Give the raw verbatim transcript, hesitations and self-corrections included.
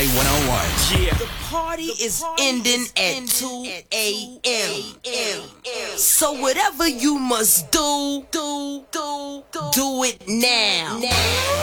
Joy one oh one. Yeah. The party is ending at two a.m. So whatever you must do, do, do, do it now. now.